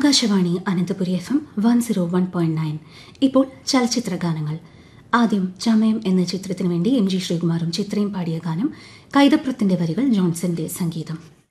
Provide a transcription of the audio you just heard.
Akashvani Ananthapuri FM 101.9. ഇപ്പോൾ ചലച്ചിത്ര ഗാനങ്ങൾ. ആദ്യം ചമയം എന്ന ചിത്രത്തിനു വേണ്ടി MG ശ്രീകുമാറും ചിത്രയും പാടിയ ഗാനം. കൈതപ്രത്തിന്റെ വരികൾ, ജോൺസന്റെ സംഗീതം.